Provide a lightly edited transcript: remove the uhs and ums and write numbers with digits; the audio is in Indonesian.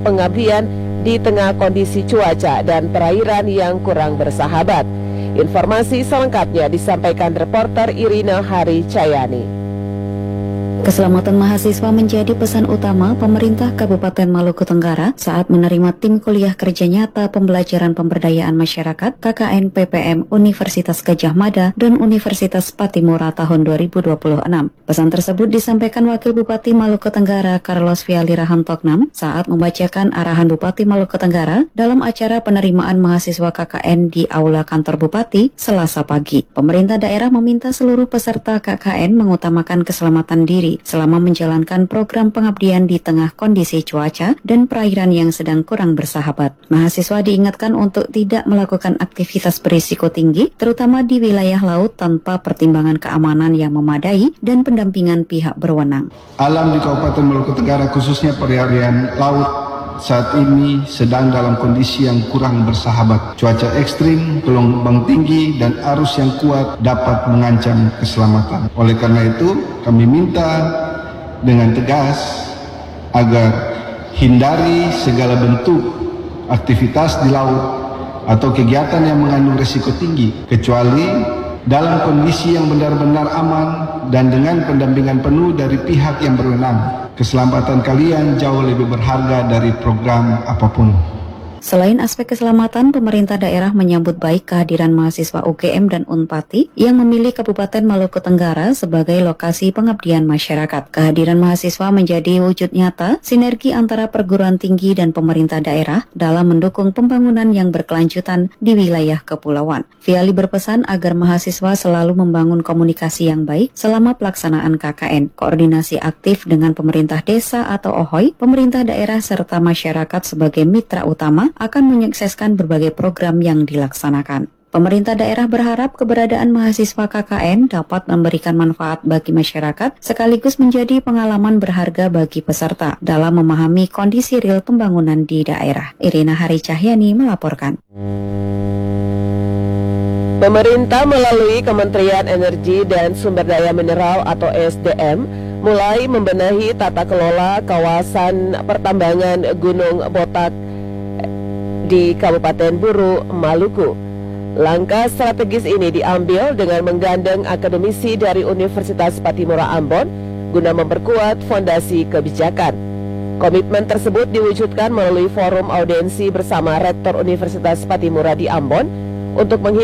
pengabdian di tengah kondisi cuaca dan perairan yang kurang bersahabat. Informasi selengkapnya disampaikan reporter Irina Hari Cayani. Keselamatan mahasiswa menjadi pesan utama pemerintah Kabupaten Maluku Tenggara saat menerima tim kuliah kerja nyata pembelajaran pemberdayaan masyarakat KKN PPM Universitas Gadjah Mada dan Universitas Patimura tahun 2026. Pesan tersebut disampaikan Wakil Bupati Maluku Tenggara Carlos Viali Rahantoknam saat membacakan arahan Bupati Maluku Tenggara dalam acara penerimaan mahasiswa KKN di Aula Kantor Bupati Selasa pagi. Pemerintah daerah meminta seluruh peserta KKN mengutamakan keselamatan diri selama menjalankan program pengabdian di tengah kondisi cuaca dan perairan yang sedang kurang bersahabat. Mahasiswa diingatkan untuk tidak melakukan aktivitas berisiko tinggi, terutama di wilayah laut tanpa pertimbangan keamanan yang memadai dan pendampingan pihak berwenang. Alam di Kabupaten Maluku Tenggara khususnya perairan laut saat ini sedang dalam kondisi yang kurang bersahabat. Cuaca ekstrim, gelombang tinggi, dan arus yang kuat dapat mengancam keselamatan. Oleh karena itu, kami minta dengan tegas agar hindari segala bentuk aktivitas di laut atau kegiatan yang mengandung risiko tinggi, kecuali dalam kondisi yang benar-benar aman dan dengan pendampingan penuh dari pihak yang berwenang. Keselamatan kalian jauh lebih berharga dari program apapun. Selain aspek keselamatan, pemerintah daerah menyambut baik kehadiran mahasiswa UGM dan Unpati yang memilih Kabupaten Maluku Tenggara sebagai lokasi pengabdian masyarakat. Kehadiran mahasiswa menjadi wujud nyata sinergi antara perguruan tinggi dan pemerintah daerah dalam mendukung pembangunan yang berkelanjutan di wilayah kepulauan. Viali berpesan agar mahasiswa selalu membangun komunikasi yang baik selama pelaksanaan KKN, koordinasi aktif dengan pemerintah desa atau OHOI, pemerintah daerah serta masyarakat sebagai mitra utama akan menyukseskan berbagai program yang dilaksanakan. Pemerintah daerah berharap keberadaan mahasiswa KKN dapat memberikan manfaat bagi masyarakat sekaligus menjadi pengalaman berharga bagi peserta dalam memahami kondisi real pembangunan di daerah. Irina Hari Cahyani melaporkan. Pemerintah melalui Kementerian Energi dan Sumber Daya Mineral atau SDM mulai membenahi tata kelola kawasan pertambangan Gunung Botak di Kabupaten Buru, Maluku. Langkah strategis ini diambil dengan menggandeng akademisi dari Universitas Patimura Ambon guna memperkuat fondasi kebijakan. Komitmen tersebut diwujudkan melalui forum audiensi bersama Rektor Universitas Patimura di Ambon untuk